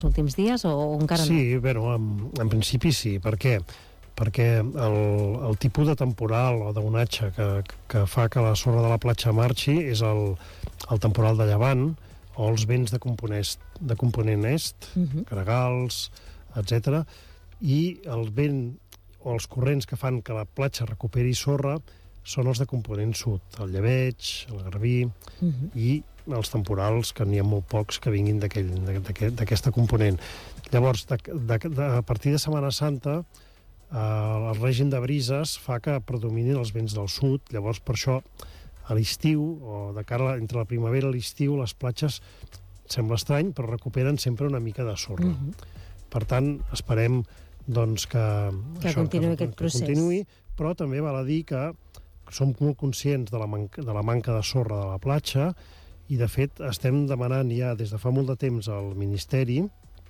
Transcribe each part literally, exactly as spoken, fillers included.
últims dies o encara no? Sí, bueno, en, en principi sí. Per què? Perquè el, el tipus de temporal o d'onatge que, que fa que la sorra de la platja marxi és el, el temporal de llevant o els vents de component, de component est, uh-huh. Gregalls, etcètera. I el vent o els corrents que fan que la platja recuperi sorra són els de component sud, el llebeig, el garbí, uh-huh. i els temporals, que n'hi ha molt pocs que vinguin d'aquesta component. Llavors, de, de, de, a partir de Setmana Santa, eh, el règim de brises fa que predominin els vents del sud. Llavors, per això, a l'estiu, o de cara entre la primavera i l'estiu, les platges, sembla estrany, però recuperen sempre una mica de sorra. Uh-huh. Per tant, esperem doncs, que, que això, continuï que, aquest que procés. Continuï, però també val a dir que som molt conscients de la, manca, de la manca de sorra de la platja, i de fet estem demanant ja des de fa molt de temps al Ministeri,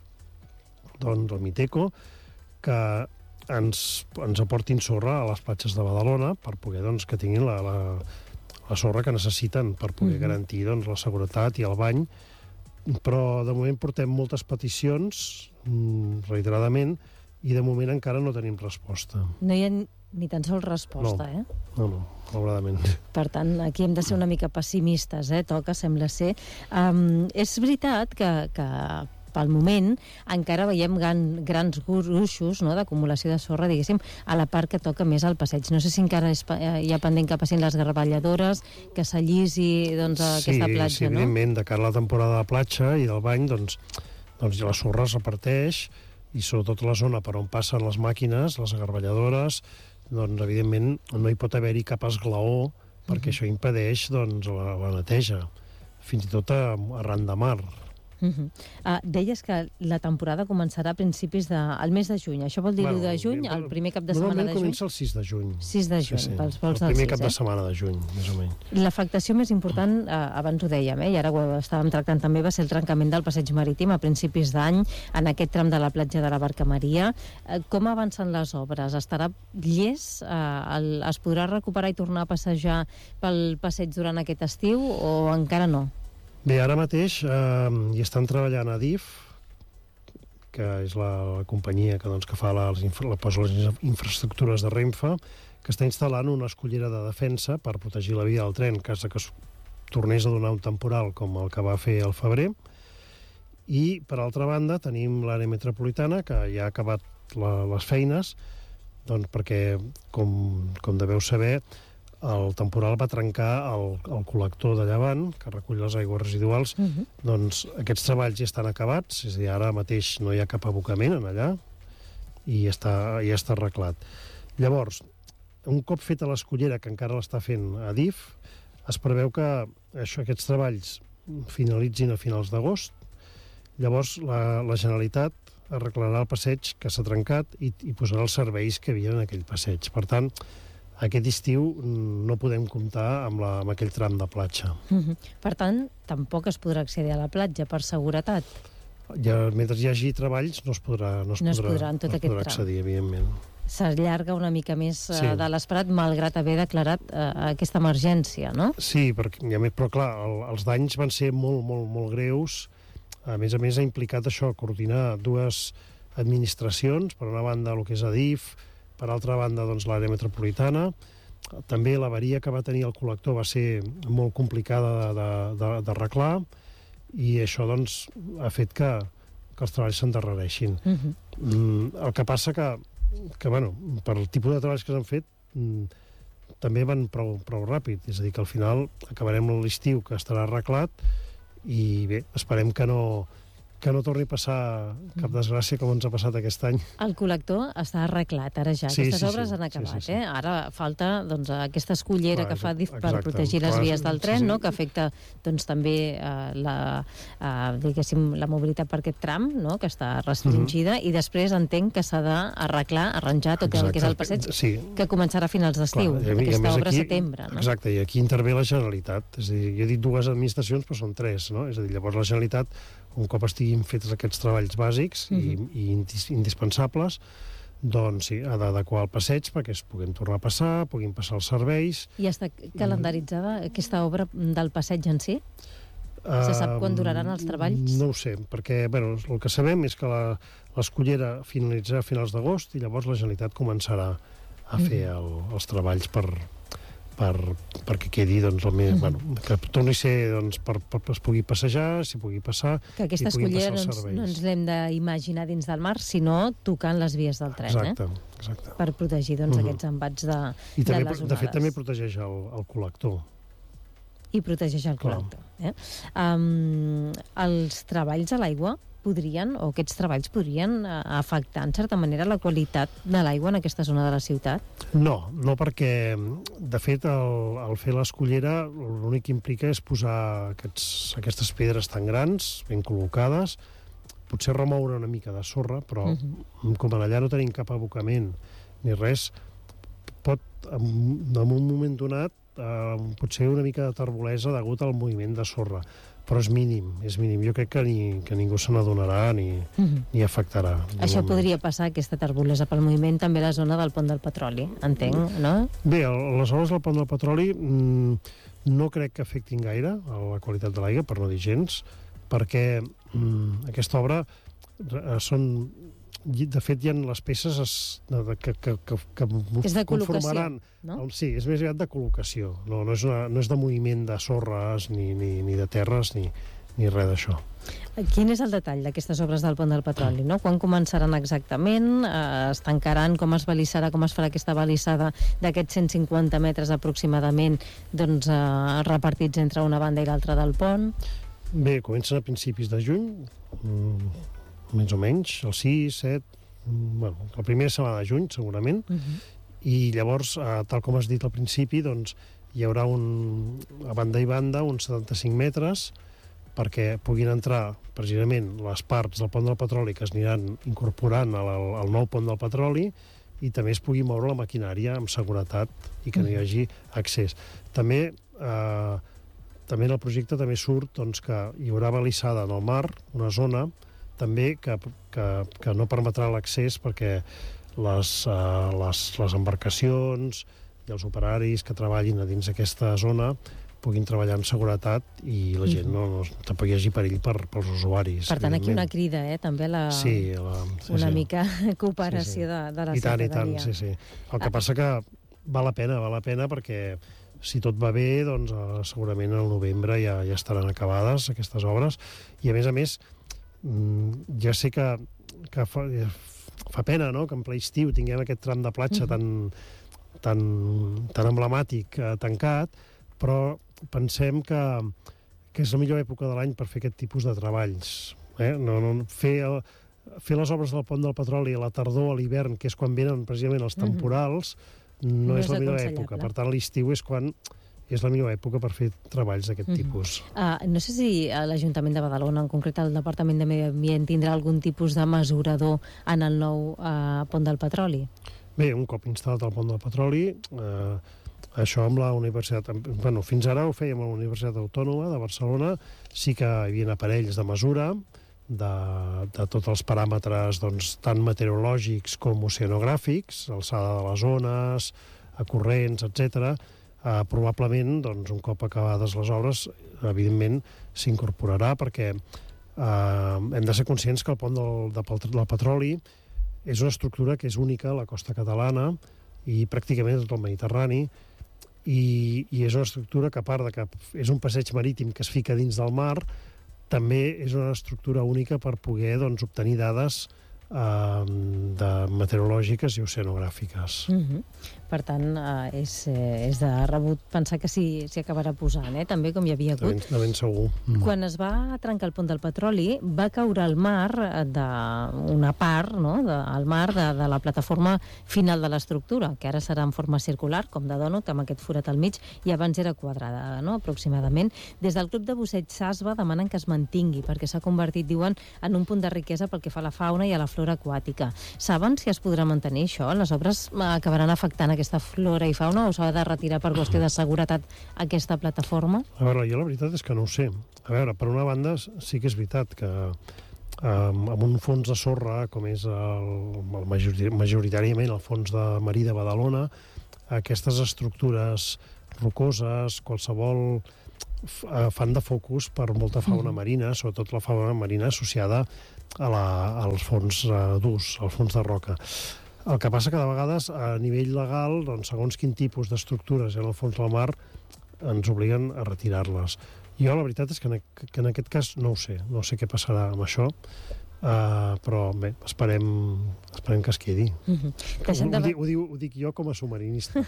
doncs al Miteco, que ens, ens aportin sorra a les platges de Badalona per poder doncs, que tinguin la, la, la sorra que necessiten per poder mm-hmm. garantir doncs, la seguretat i el bany. Però de moment portem moltes peticions, reiteradament, i de moment encara no tenim resposta. No hi ha ni tan sols resposta, no. eh? No, no, malauradament. Per tant, aquí hem de ser una mica pessimistes, eh? Toca, sembla ser. Um, és veritat que, que pel moment encara veiem gran, grans gruixos, no?, d'acumulació de sorra, diguéssim, a la part que toca més al passeig. No sé si encara és, hi ha pendent que passin les garballadores, que s'allisi doncs, aquesta sí, platja, sí, no? evidentment, de cara a la temporada de platja i del bany, doncs, doncs la sorra es reparteix, i sobretot la zona per on passen les màquines, les garballadores, doncs, evidentment, no hi pot haver-hi cap esglaó, perquè uh-huh. això impedeix doncs, la, la neteja, fins i tot a, arran de mar. Uh-huh. Uh, deies que la temporada començarà a principis de... al mes de juny. Això vol dir bueno, l'u de juny, el primer cap de setmana de juny? Normalment comença el sis de juny. sis de juny, sí, sí. Pels vols del sis. El primer del cap sis, de setmana de juny, més o menys. L'afectació més important, eh, abans ho dèiem, eh, i ara ho estàvem tractant també, va ser el trencament del passeig marítim a principis d'any, en aquest tram de la platja de la Barca Maria. Eh, com avancen les obres? Estarà llest? Eh, el, es podrà recuperar i tornar a passejar pel passeig durant aquest estiu o encara no? Bé, ara mateix eh, hi estan treballant a DIF, que és la, la companyia que, doncs, que fa les, infra, la posa les infraestructures de Renfe, que està instal·lant una escullera de defensa per protegir la via del tren en cas que es tornés a donar un temporal com el que va fer al febrer. I, per altra banda, tenim l'àrea metropolitana, que ja ha acabat la, les feines, doncs perquè, com, com deveu saber, el temporal va trencar el, el col·lector de llevant, que recull les aigües residuals. Uh-huh. Doncs aquests treballs ja estan acabats, és a dir, ara mateix no hi ha cap abocament en allà, i ja està, ja està arreglat. Llavors, un cop feta l'escullera, que encara l'està fent a DIF, es preveu que això, aquests treballs finalitzin a finals d'agost. Llavors, la, la Generalitat arreglarà el passeig que s'ha trencat i, i posarà els serveis que hi havia en aquell passeig. Per tant, aquest estiu no podem comptar amb, la, amb aquell tram de platja. Uh-huh. Per tant, tampoc es podrà accedir a la platja per seguretat? Ja, mentre hi hagi treballs no es podrà, no es no podrà, es podrà, en tot no es aquest podrà accedir, evidentment. S'allarga una mica més sí. uh, de l'esperat, malgrat haver declarat uh, aquesta emergència, no? Sí, perquè, però clar, el, els danys van ser molt, molt, molt greus. A més a més, ha implicat això, coordinar dues administracions, per una banda el que és ADIF, per altra banda, doncs, l'àrea metropolitana. També l'avaria que va tenir el col·lector va ser molt complicada d'arreglar, i això, doncs, ha fet que, que els treballs s'endarrereixin. Uh-huh. Mm, el que passa que, que, bueno, per el tipus de treballs que s'han fet, mm, també van prou, prou ràpid. És a dir, que al final acabarem l'estiu, que estarà arreglat, i bé, esperem que no... que no torni a passar cap desgràcia com ens ha passat aquest any. El col·lector està arreglat ara ja, sí, aquestes sí, obres sí, han acabat, sí, sí, sí. eh? Ara falta doncs, aquesta escullera clar, que fa DIF per exacte, protegir les clar, vies del tren, sí, sí. no? Que afecta doncs, també eh, la, eh, diguéssim, la mobilitat per aquest tram, no? Que està restringida, mm-hmm. i després entenc que s'ha d'arreglar, arranjar tot exacte. El que és el passeig, sí. que començarà a finals d'estiu, aquesta obra aquí, setembre. No? Exacte, i aquí intervé la Generalitat. És a dir, jo he dit dues administracions, però són tres, no? És a dir, llavors la Generalitat, un cop estiguin fets aquests treballs bàsics uh-huh. i, i indispensables, doncs sí, ha d'adequar el passeig perquè es puguin tornar a passar, puguin passar els serveis. I està calendaritzada aquesta obra del passeig en si? Se sap quan duraran els treballs? No ho sé, perquè bueno, el que sabem és que la, l'escullera finalitzarà a finals d'agost i llavors la Generalitat començarà a fer el, els treballs per, per, perquè quedi doncs, el més, mm. bueno, que torni a ser doncs, per, per, per es pugui passejar, s'hi pugui passar, que aquesta escullera no ens, no ens l'hem d'imaginar dins del mar, sinó tocant les vies del tren. Exacte, eh? exacte. Per protegir doncs, mm. aquests embats de, I també, de les onades. De fet, també protegeix el, el col·lector. I protegeix el col·lector. Eh? Um, els treballs a l'aigua podrien, o aquests treballs podrien afectar, en certa manera, la qualitat de l'aigua en aquesta zona de la ciutat? No, no perquè, de fet, el, el fer l'escullera l'únic que implica és posar aquests, aquestes pedres tan grans, ben col·locades, potser remoure una mica de sorra, però uh-huh. com allà no tenim cap abocament ni res, pot, en, en un moment donat, eh, potser una mica de terbolesa degut al moviment de sorra, però és mínim, és mínim. Jo crec que, ni, que ningú se n'adonarà ni, uh-huh. ni afectarà. Això podria passar, aquesta terbolesa pel moviment, també a la zona del Pont del Petroli, entenc, no? Bé, les obres del Pont del Petroli mmm, no crec que afectin gaire a la qualitat de l'aigua, per no dir gens, perquè mmm, aquesta obra eh, són... De fet, hi ha les peces es, de, que, que, que, que és de conformaran... No? El, sí, és més aviat de col·locació. No, no, és una, no és de moviment de sorres, ni, ni, ni de terres, ni, ni res d'això. Quin és el detall d'aquestes obres del Pont del Petroli? No? Quan començaran exactament? Eh, es tancaran? Com es balissarà? Com es farà aquesta balissada d'aquests cent cinquanta metres aproximadament doncs, eh, repartits entre una banda i l'altra del pont? Bé, comencen a principis de juny, mm, més o menys, el sis, set, bueno, la primera setmana de juny, segurament, uh-huh. i llavors, eh, tal com has dit al principi, doncs, hi haurà un, a banda i banda uns setanta-cinc metres perquè puguin entrar precisament les parts del Pont del Petroli que es aniran incorporant al, al nou Pont del Petroli i també es pugui moure la maquinària amb seguretat i que no hi hagi accés. També, eh, també en el projecte també surt doncs, que hi haurà balissada en el mar, una zona també que, que, que no permetrà l'accés perquè les, uh, les, les embarcacions i els operaris que treballin a dins d'aquesta zona puguin treballar amb seguretat i la gent no, no tampoc hi hagi perill per, pels usuaris. Per tant, aquí una crida, eh? També la, sí, la, sí, una sí. mica cooperació sí, sí. De, de la I tant, ciutadania. I tant, sí, sí. El que passa que val la pena, val la pena perquè si tot va bé, doncs uh, segurament al novembre ja, ja estaran acabades aquestes obres i a més a més ja sé que, que fa, fa pena, no?, que en ple estiu tinguem aquest tram de platja tan, tan, tan emblemàtic eh, tancat, però pensem que, que és la millor època de l'any per fer aquest tipus de treballs. Eh? No, no, fer, el, fer les obres del Pont del Petroli a la tardor, a l'hivern, que és quan venen precisament els temporals, no, no és, és la millor època. Per tant, l'estiu és quan és la millor època per fer treballs d'aquest mm-hmm. tipus. Uh, no sé si l'Ajuntament de Badalona, en concret el Departament de Medi Ambient, tindrà algun tipus de mesurador en el nou uh, Pont del Petroli? Bé, un cop instal·lat el Pont del Petroli, eh, això amb la Universitat... Bueno, fins ara ho fèiem a la Universitat Autònoma de Barcelona, sí que hi havia aparells de mesura de, de tots els paràmetres doncs, tant meteorològics com oceanogràfics, alçada de les ones, corrents, etcètera. Uh, probablement, doncs, un cop acabades les obres, evidentment s'incorporarà perquè uh, hem de ser conscients que el pont del, del, del petroli és una estructura que és única a la costa catalana i pràcticament a tot el Mediterrani i, i és una estructura que, a part de que és un passeig marítim que es fica dins del mar, també és una estructura única per poder doncs, obtenir dades uh, de meteorològiques i oceanogràfiques. Mm-hmm. Per tant, eh, és, eh, és de rebut pensar que s'hi sí, acabarà posant, eh? També com hi havia hagut. De ben, de ben segur. Mm. Quan es va trencar el Pont del Petroli, va caure al mar d'una part, no?, de, al mar de, de la plataforma final de l'estructura, que ara serà en forma circular, com de dònut, amb aquest forat al mig, i abans era quadrada, no?, aproximadament. Des del Club de Busseig Sasva demanen que es mantingui, perquè s'ha convertit, diuen, en un punt de riquesa pel que fa a la fauna i a la flora aquàtica. Saben si es podrà mantenir això? Les obres acabaran afectant aquesta flora i fauna o s'ha de retirar per qüestió de seguretat aquesta plataforma? A veure, jo la veritat és que no ho sé. A veure, per una banda sí que és veritat que um, amb un fons de sorra, com és el, el majoritàriament el fons de marí de Badalona, aquestes estructures rocoses, qualsevol fan de focus per molta fauna marina, sobretot la fauna marina associada a la, als fons uh, durs, als fons de roca. El que passa que de vegades a nivell legal, doncs, segons quin tipus d'estructures en el fons del mar ens obliguen a retirar-les. Jo la veritat és que en, que en aquest cas no ho sé, no sé què passarà amb això, uh, però bé, esperem, esperem que es quedi. Uh-huh. Ho, de... ho, dic, ho, dic, ho dic jo com a submarinista.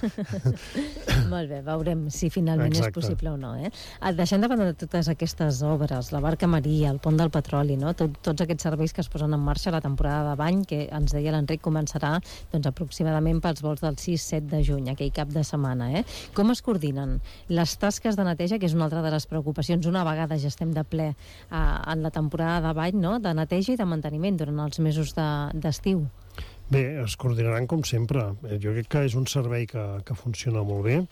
Molt bé, veurem si finalment Exacte. És possible o no. Eh? Deixant de banda de totes aquestes obres, la Barca Maria, el Pont del Petroli, no? Tot, tots aquests serveis que es posen en marxa a la temporada de bany, que ens deia l'Enric començarà doncs, aproximadament pels vols del sis set de juny, aquell cap de setmana. Eh? Com es coordinen les tasques de neteja, que és una altra de les preocupacions, una vegada ja estem de ple eh, en la temporada de bany, no? De neteja i de manteniment durant els mesos d'estiu? De, Bé, es coordinaran com sempre. Jo crec que és un servei que, que funciona molt bé.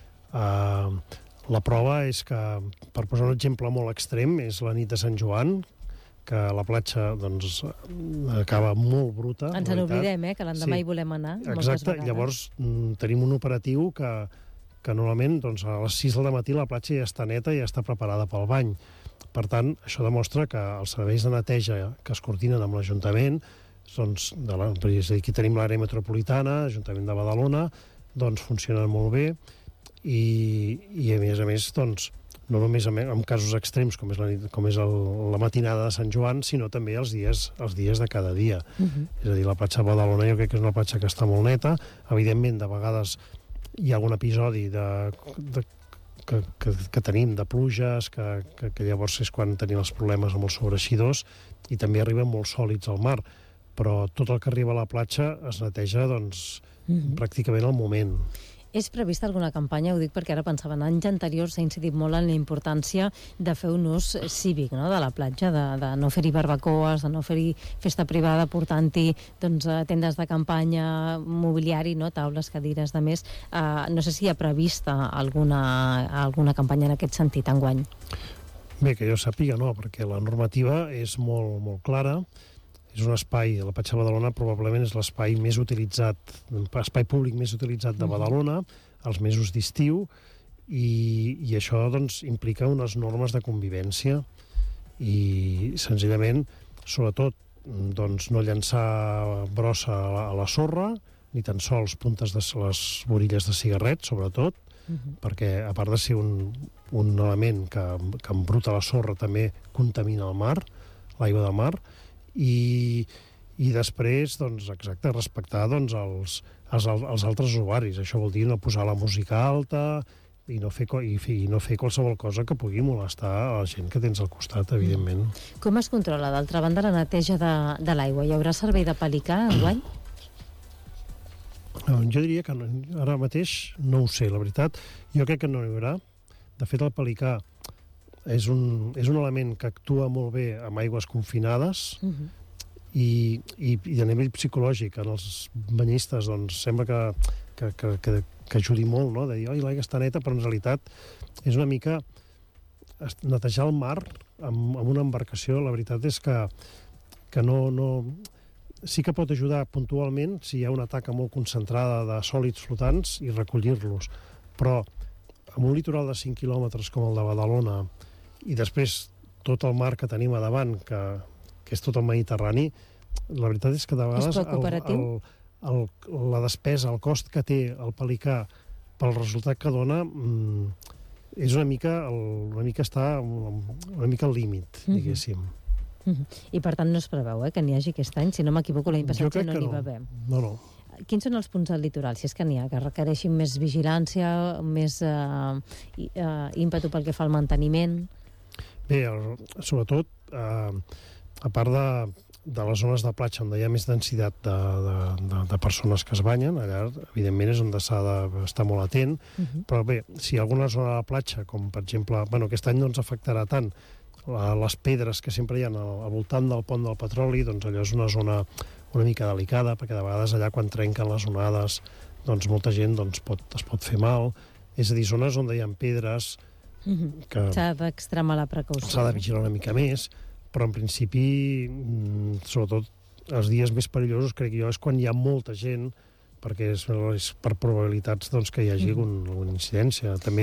Uh, la prova és que, per posar un exemple molt extrem, és la nit de Sant Joan, que la platja doncs, acaba molt bruta. Ens n'oblidem, eh, que l'endemà sí. Hi volem anar. Exacte, llavors mm, tenim un operatiu que, que normalment doncs, a les sis del matí la platja ja està neta i ja està preparada pel bany. Per tant, això demostra que els serveis de neteja que es coordinen amb l'Ajuntament, doncs, de la, és a dir, aquí tenim l'àrea metropolitana, Ajuntament de Badalona, doncs funcionen molt bé i, i a més a més, doncs, no només en, en casos extrems com és, la, com és el, la matinada de Sant Joan, sinó també els dies, els dies de cada dia. Uh-huh. És a dir, la platja de Badalona jo crec que és una platja que està molt neta. Evidentment, de vegades hi ha algun episodi de, de Que, que, que tenim de pluges, que, que, que llavors és quan tenim els problemes amb els sobreeixidors i també arriben molt sòlids al mar, però tot el que arriba a la platja es neteja doncs, mm-hmm. pràcticament al moment. És prevista alguna campanya? Ho dic perquè ara pensava, en anys anteriors s'ha incidit molt en la importància de fer un ús cívic, no?, de la platja, de, de no fer-hi barbacoes, de no fer-hi festa privada portant-hi doncs, tendes de campanya, mobiliari, no?, taules, cadires, de més. Uh, no sé si hi ha prevista alguna, alguna campanya en aquest sentit enguany. Bé, que jo sàpiga no, perquè la normativa és molt, molt clara. És un espai, la platja de Badalona probablement és l'espai més utilitzat, l'espai públic més utilitzat de Badalona, als mesos d'estiu, i, i això doncs, implica unes normes de convivència i senzillament, sobretot, doncs, no llançar brossa a la, a la sorra, ni tan sols puntes de les borilles de cigarret, sobretot, uh-huh. perquè a part de ser un, un element que, que embruta la sorra també contamina el mar, l'aigua del mar, i, i després, doncs, exacte, respectar doncs, els, els, els altres usuaris. Això vol dir no posar la música alta i no fer, i, i no fer qualsevol cosa que pugui molestar a la gent que tens al costat, evidentment. Com es controla, d'altra banda, la neteja de, de l'aigua? Hi haurà servei de pelicà enguany? Jo diria que no, ara mateix no ho sé, la veritat. Jo crec que no hi haurà. De fet, el pelicà és un, és un element que actua molt bé amb aigües confinades uh-huh. i, i, i a nivell psicològic en els banyistes doncs, sembla que, que, que, que, que ajudi molt, no? De dir, oi, l'aigua està neta, però en realitat és una mica netejar el mar amb, amb una embarcació. La veritat és que, que no, no... sí que pot ajudar puntualment si hi ha una taca molt concentrada de sòlids flotants i recollir-los, però amb un litoral de cinc quilòmetres com el de Badalona i després tot el mar que tenim a davant, que, que és tot el Mediterrani, la veritat és que de vegades el, el, el, la despesa, el cost que té el pelicà pel resultat que dona mmm, és una mica, el, una mica està una mica al límit, diguéssim. Mm-hmm. I per tant no es preveu eh, que n'hi hagi aquest any, si no m'equivoco l'any passat ja no n'hi va haver. No, no. Quins són els punts del litoral, si és que n'hi ha, que requereixin més vigilància, més eh, eh, ímpetu pel que fa al manteniment? Bé, el, sobretot, eh, a part de, de les zones de platja on hi ha més densitat de, de, de, de persones que es banyen, allà, evidentment, és on s'ha d'estar molt atent, uh-huh. però bé, si hi ha alguna zona de platja, com per exemple, bueno, aquest any no ens afectarà tant, la, les pedres que sempre hi ha al, al voltant del pont del petroli, doncs allò és una zona una mica delicada, perquè de vegades allà quan trenquen les onades, doncs molta gent doncs, pot, es pot fer mal. És a dir, zones on hi ha pedres mm-hmm. que s'ha d'extremar la precaució. S'ha de vigilar una mica més, però en principi, sobretot els dies més perillosos, crec jo, és quan hi ha molta gent, perquè és, és per probabilitats doncs, que hi hagi mm-hmm. alguna incidència. També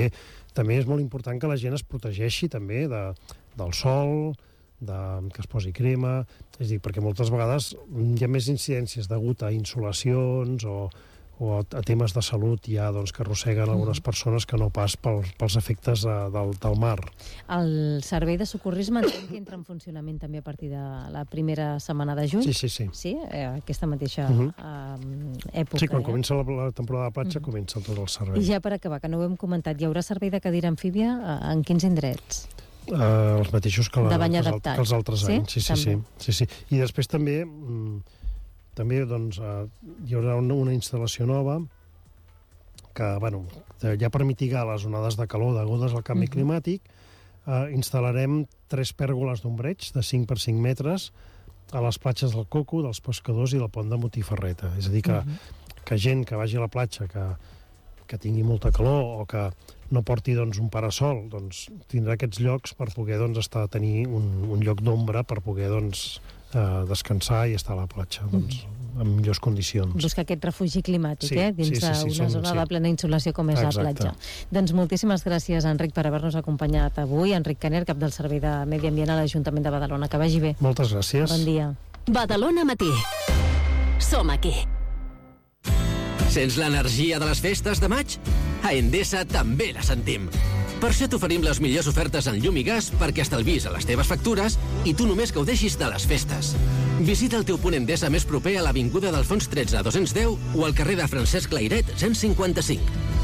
també és molt important que la gent es protegeixi també de, del sol, de, que es posi crema, és a dir, perquè moltes vegades hi ha més incidències degut a insolacions o, o a temes de salut ja doncs, que arrosseguen algunes persones que no pas pels, pels efectes de, del, del mar. El servei de socorrisme entenc que entra en funcionament també a partir de la primera setmana de juny? Sí, sí, sí. Sí? Eh, aquesta mateixa uh-huh. eh, època. Sí, quan eh? comença la, la temporada de platja, uh-huh. comença tot el servei. I ja per acabar, que no ho hem comentat, hi haurà servei de cadira amfíbia en quins indrets? Uh, els mateixos que, la, que, els, que els altres sí? anys. Sí, sí, sí, sí, sí. I després també... Mm, també doncs, eh, hi haurà una, una instal·lació nova que, bueno, ja per mitigar les onades de calor degudes al canvi uh-huh. climàtic, eh, instal·larem tres pèrgoles d'ombreig de cinc per cinc metres a les platges del Coco, dels pescadors i del pont de Motiferreta. És a dir, que, uh-huh. que gent que vagi a la platja que, que tingui molta calor o que no porti doncs, un parasol, doncs, tindrà aquests llocs per poder doncs, estar a tenir un, un lloc d'ombra per poder doncs, eh, descansar i estar a la platja doncs, mm. en millors condicions. Buscar aquest refugi climàtic, sí, eh? dins sí, sí, sí, d'una som, zona sí. de plena insolació com és Exacte. La platja. Doncs moltíssimes gràcies, Enric, per haver-nos acompanyat avui. Enric Caner, cap del Servei de Medi Ambient a l'Ajuntament de Badalona. Que vagi bé. Moltes gràcies. Bon dia. Badalona Matí. Som aquí. Sents l'energia de les festes de maig? A Endesa també la sentim. Per això t'oferim les millors ofertes en llum i gas perquè estalvis a les teves factures i tu només gaudeixis de les festes. Visita el teu punt Endesa més proper a l'Avinguda d'Alfons tretze a dos-cents deu o al carrer de Francesc Layret cent cinquanta-cinc.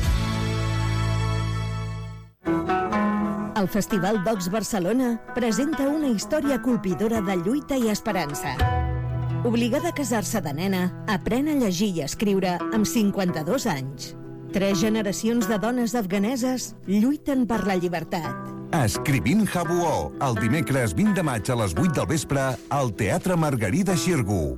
El Festival Docs Barcelona presenta una història colpidora de lluita i esperança. Obligada a casar-se de nena, aprèn a llegir i escriure amb cinquanta-dos anys. Tres generacions de dones afganeses lluiten per la llibertat. Escrivint Habuó, el dimecres vint de maig a les vuit del vespre al Teatre Margarida Xirgu.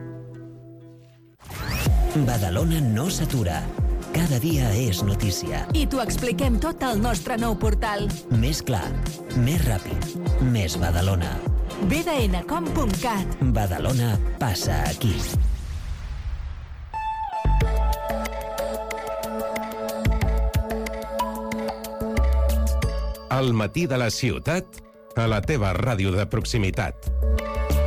Badalona no s'atura. Cada dia és notícia. I t'ho expliquem tot al nostre nou portal. Més clar, més ràpid, més Badalona. b d n com punt cat. Badalona passa aquí. El matí de la ciutat a la teva ràdio de proximitat.